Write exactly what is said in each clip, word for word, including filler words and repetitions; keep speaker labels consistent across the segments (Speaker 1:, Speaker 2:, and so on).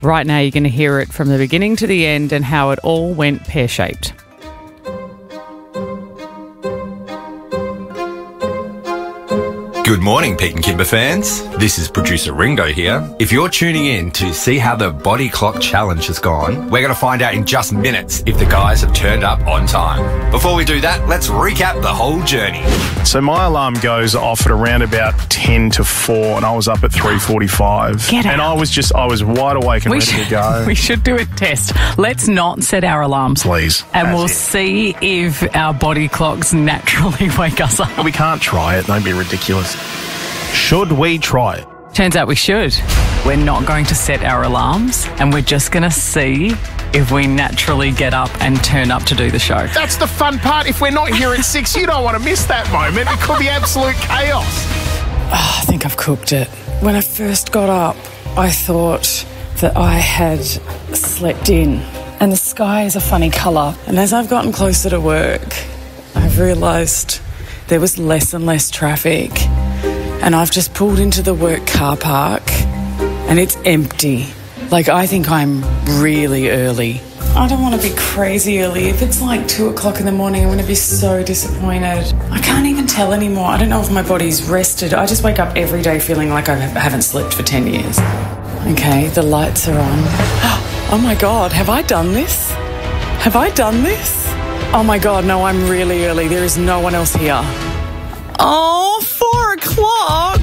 Speaker 1: Right now, you're going to hear it from the beginning to the end and how it all went pear-shaped.
Speaker 2: Good morning, Pete and Kimber fans. This is producer Ringo here. If you're tuning in to see how the Body Clock Challenge has gone, we're going to find out in just minutes if the guys have turned up on time. Before we do that, let's recap the whole journey.
Speaker 3: So my alarm goes off at around about ten to four, and I was up at three forty-five.
Speaker 1: Get out.
Speaker 3: And I was just, I was wide awake and
Speaker 1: We
Speaker 3: ready
Speaker 1: should,
Speaker 3: to go.
Speaker 1: we should do a test. Let's not set our alarms.
Speaker 3: Please.
Speaker 1: And
Speaker 3: That's
Speaker 1: we'll
Speaker 3: it.
Speaker 1: see if our body clocks naturally wake us up.
Speaker 3: We can't try it. Don't be ridiculous. Should we try it?
Speaker 1: Turns out we should. We're not going to set our alarms, and we're just going to see if we naturally get up and turn up to do the show.
Speaker 3: That's the fun part. If we're not here at six, you don't want to miss that moment. It could be absolute chaos.
Speaker 4: Oh, I think I've cooked it. When I first got up, I thought that I had slept in. And the sky is a funny colour. And as I've gotten closer to work, I've realised there was less and less traffic. And I've just pulled into the work car park and it's empty. Like, I think I'm really early. I don't want to be crazy early. If it's like two o'clock in the morning, I'm going to be so disappointed. I can't even tell anymore. I don't know if my body's rested. I just wake up every day feeling like I haven't slept for ten years. Okay, the lights are on. Oh my God, have I done this? Have I done this? Oh my God, no, I'm really early. There is no one else here. Oh, four o'clock.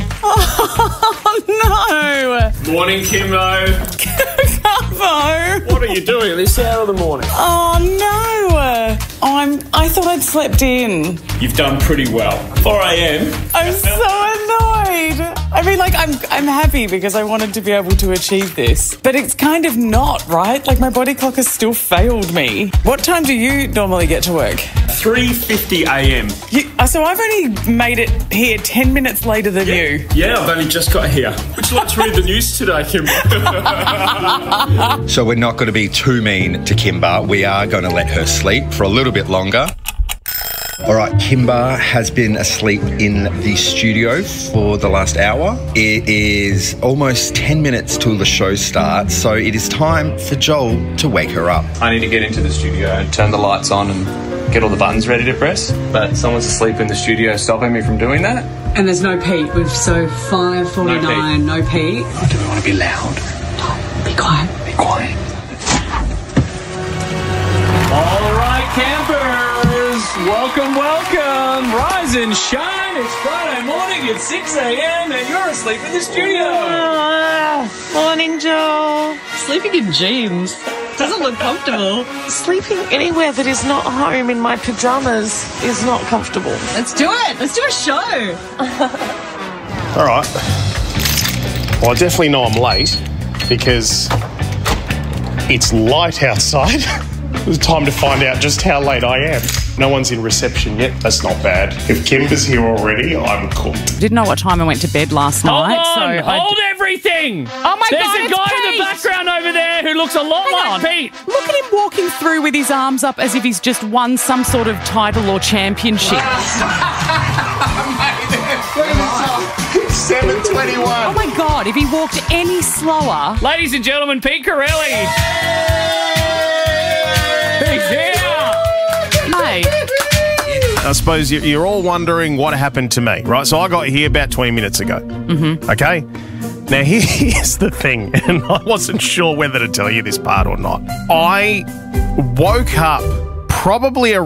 Speaker 4: Oh, no.
Speaker 5: Morning, Kimbo.
Speaker 4: Bravo.
Speaker 5: What are you doing at this hour of the morning?
Speaker 4: Oh, no. I'm, I thought I'd slept in.
Speaker 5: You've done pretty well. four a.m.
Speaker 4: I'm so annoyed. I mean, like, I'm I'm happy because I wanted to be able to achieve this. But it's kind of not, right? Like, my body clock has still failed me. What time do you normally get to work?
Speaker 5: three fifty a.m.
Speaker 4: You, uh, so I've only made it here ten minutes later than you.
Speaker 5: Yeah, I've only just got here. Would you like to read the news today, Kimbo?
Speaker 2: So we're not going to be too mean to Kimber. We are going to let her sleep for a little bit longer. All right, Kimber has been asleep in the studio for the last hour. It is almost ten minutes till the show starts, so it is time for Joel to wake her up.
Speaker 6: I need to get into the studio and turn the lights on and get all the buttons ready to press, but someone's asleep in the studio stopping me from doing that.
Speaker 7: And there's no Pete. We've so five forty-nine, no Pete.
Speaker 6: Or do we want to be loud?
Speaker 7: Be quiet.
Speaker 6: Be quiet.
Speaker 5: All right, campers. Welcome, welcome. Rise and shine. It's Friday morning at six a.m. and you're asleep in the studio.
Speaker 8: Oh, morning, Joel.
Speaker 7: Sleeping in jeans. Doesn't look comfortable.
Speaker 8: Sleeping anywhere that is not home in my pyjamas is not comfortable.
Speaker 7: Let's do it. Let's do a show.
Speaker 3: All right. Well, I definitely know I'm late because it's light outside. It's time to find out just how late I am. No one's in reception yet. That's not bad. If Kimber's here already, I'm cooked.
Speaker 1: Didn't know what time I went to bed last
Speaker 5: Hold
Speaker 1: night.
Speaker 5: on.
Speaker 1: so I
Speaker 5: Hold everything.
Speaker 1: Oh, my
Speaker 5: There's
Speaker 1: God,
Speaker 5: a
Speaker 1: it's
Speaker 5: guy in
Speaker 1: Pete.
Speaker 5: the background over there who looks a lot
Speaker 1: Hang
Speaker 5: like
Speaker 1: on.
Speaker 5: Pete.
Speaker 1: Look at him walking through with his arms up as if he's just won some sort of title or championship.
Speaker 3: seven twenty-one.
Speaker 1: Oh my God, if he walked any slower.
Speaker 5: Ladies and gentlemen, Pete Corelli. He's here.
Speaker 1: Mate,
Speaker 3: I suppose you- you're all wondering what happened to me, right? So I got here about twenty minutes ago. Mm-hmm. Okay? Now, here's the thing, and I wasn't sure whether to tell you this part or not. I woke up probably around